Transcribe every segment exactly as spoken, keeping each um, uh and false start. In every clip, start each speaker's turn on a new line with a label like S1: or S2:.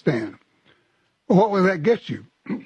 S1: Pakistan. What will that get you?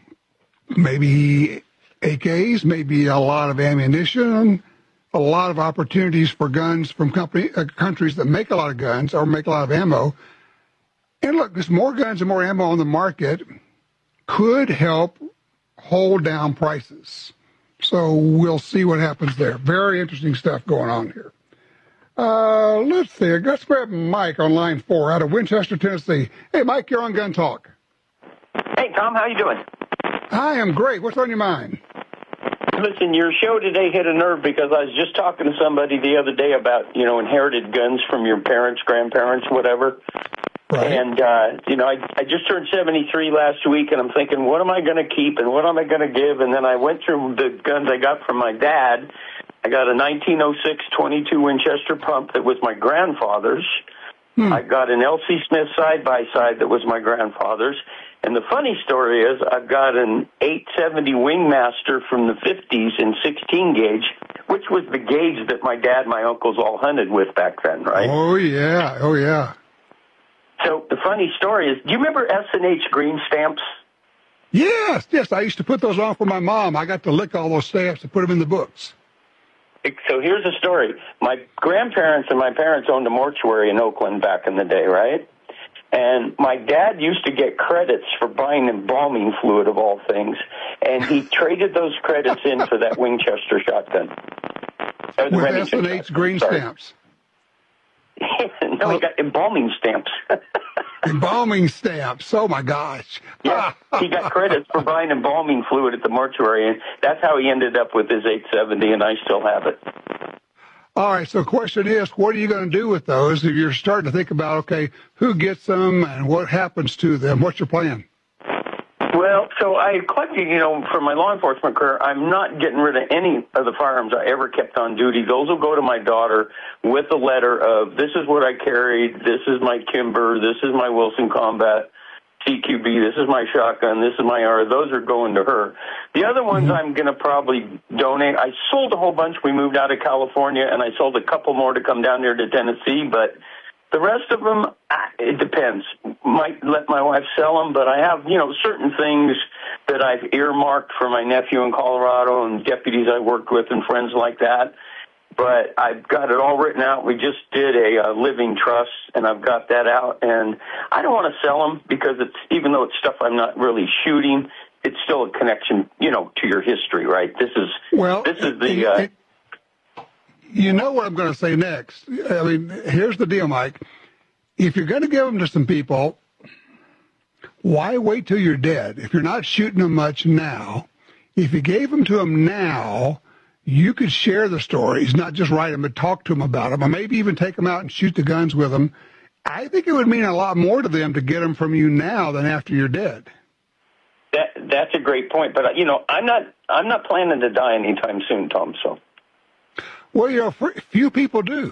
S1: Maybe A Ks, maybe a lot of ammunition, a lot of opportunities for guns from company, uh, countries that make a lot of guns or make a lot of ammo. And look, there's more guns and more ammo on the market could help hold down prices. So we'll see what happens there. Very interesting stuff going on here. Uh, let's see. Let's grab Mike on line four out of Winchester, Tennessee. Hey, Mike, you're on Gun Talk.
S2: Hey, Tom, how you doing?
S1: I am great. What's on your mind?
S2: Listen, your show today hit a nerve because I was just talking to somebody the other day about, you know, inherited guns from your parents, grandparents, whatever.
S1: Right.
S2: And, uh, you know, I, I just turned seventy-three last week, and I'm thinking, what am I going to keep and what am I going to give? And then I went through the guns I got from my dad. I got a nineteen oh six twenty-two Winchester pump that was my grandfather's. Hmm. I got an L C Smith side-by-side that was my grandfather's. And the funny story is I've got an eight seventy Wingmaster from the fifties in sixteen gauge, which was the gauge that my dad and my uncles all hunted with back then, right?
S1: Oh, yeah. Oh, yeah.
S2: So the funny story is, do you remember S and H green stamps?
S1: Yes, yes. I used to put those on for my mom. I got to lick all those stamps and put them in the books.
S2: So here's the story. My grandparents and my parents owned a mortuary in Oakland back in the day, right? And my dad used to get credits for buying embalming fluid, of all things, and he traded those credits in for that Winchester shotgun.
S1: With S and H green
S2: Sorry.
S1: stamps.
S2: No, he got embalming stamps.
S1: Embalming stamps. Oh, my gosh.
S2: Yeah, he got credits for buying embalming fluid at the mortuary, and that's how he ended up with his eight seventy, and I still have it.
S1: All right, so the question is, what are you going to do with those if you're starting to think about, okay, who gets them and what happens to them? What's your plan?
S2: Well, so I collected, you know, for my law enforcement career, I'm not getting rid of any of the firearms I ever kept on duty. Those will go to my daughter with a letter of, this is what I carried, this is my Kimber, this is my Wilson Combat C Q B, this is my shotgun, this is my R. Those are going to her. The other ones I'm going to probably donate. I sold a whole bunch. We moved out of California, and I sold a couple more to come down here to Tennessee, but the rest of them, it depends. Might let my wife sell them, but I have, you know, certain things that I've earmarked for my nephew in Colorado and deputies I worked with and friends like that. But I've got it all written out. We just did a, a living trust, and I've got that out. And I don't want to sell them because it's, even though it's stuff I'm not really shooting, it's still a connection, you know, to your history, right? This is
S1: well,
S2: this is the.
S1: It,
S2: uh,
S1: it, You know what I'm going to say next. I mean, here's the deal, Mike. If you're going to give them to some people, why wait till you're dead? If you're not shooting them much now, if you gave them to them now, you could share the stories, not just write them, but talk to them about them, or maybe even take them out and shoot the guns with them. I think it would mean a lot more to them to get them from you now than after you're dead.
S2: That that's a great point, but you know, I'm not I'm not planning to die anytime soon, Tom. So.
S1: Well, you know, few people do.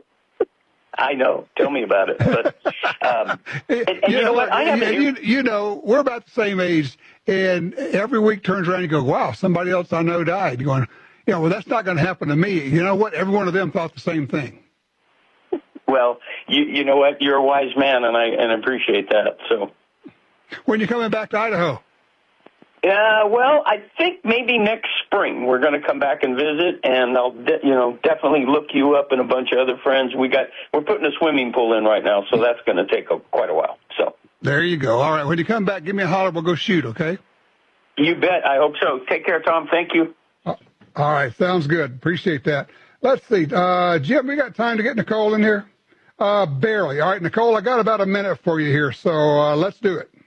S2: I know. Tell me about it. But um, and, and you, you know what? I have
S1: you, you, you know, we're about the same age, and every week turns around and you go, wow, somebody else I know died. You're going, you know, well, that's not going to happen to me. You know what? Every one of them thought the same thing.
S2: Well, you you know what? You're a wise man, and I and appreciate that. So,
S1: when you coming back to Idaho?
S2: Yeah, well, I think maybe next spring we're going to come back and visit, and I'll, de- you know, definitely look you up and a bunch of other friends. We got we're putting a swimming pool in right now, so that's going to take a, quite a while. So
S1: there you go. All right, when you come back, give me a holler. We'll go shoot. Okay?
S2: You bet. I hope so. Take care, Tom. Thank you.
S1: Uh, all right, sounds good. Appreciate that. Let's see, uh, Jim. We got time to get Nicole in here? Uh, barely. All right, Nicole. I got about a minute for you here, so uh, let's do it.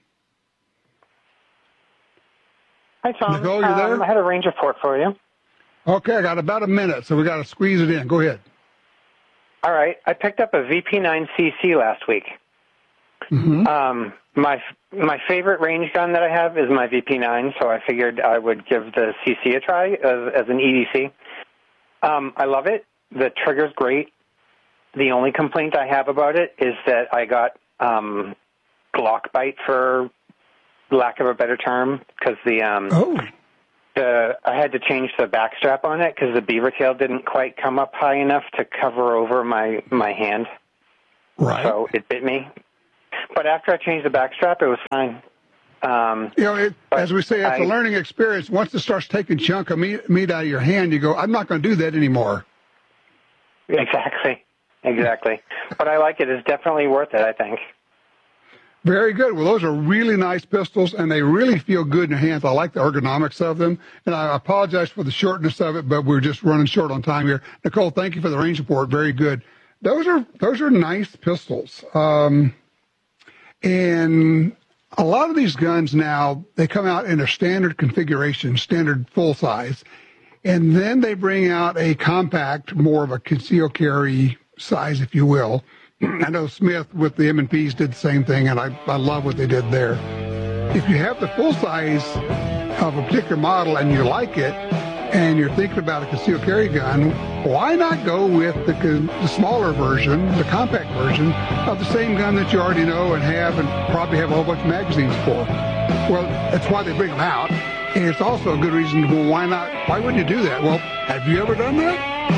S3: Hi, Tom.
S1: Nicole, you there?
S3: Um, I had a range report for you.
S1: Okay, I got about a minute, so we got to squeeze it in. Go ahead.
S3: All right. I picked up a V P nine C C last week.
S1: Mm-hmm.
S3: Um, my my favorite range gun that I have is my V P nine, so I figured I would give the C C a try as, as an E D C. Um, I love it. The trigger's great. The only complaint I have about it is that I got um, Glock bite, for lack of a better term, because the um,
S1: oh.
S3: the I had to change the back strap on it because the beaver tail didn't quite come up high enough to cover over my, my hand.
S1: Right.
S3: So it bit me. but after I changed the back strap, it was fine. Um,
S1: you know, it, as we say, it's
S3: I,
S1: a learning experience. Once it starts taking chunk of meat, meat out of your hand, you go, I'm not going to do that anymore.
S3: Exactly. Exactly. But I like it. It's definitely worth it, I think.
S1: Very good. Well, those are really nice pistols, and they really feel good in your hands. I like the ergonomics of them, and I apologize for the shortness of it, but we're just running short on time here. Nicole, thank you for the range report. Very good. Those are those are nice pistols. Um, and a lot of these guns now, they come out in a standard configuration, standard full size, and then they bring out a compact, more of a concealed carry size, if you will. I know Smith with the M and Ps did the same thing, and I, I love what they did there. If you have the full size of a particular model and you like it, and you're thinking about a concealed carry gun, why not go with the, the smaller version, the compact version of the same gun that you already know and have and probably have a whole bunch of magazines for? Well, that's why they bring them out, and it's also a good reason to, well, why not? Why wouldn't you do that? Well, have you ever done that?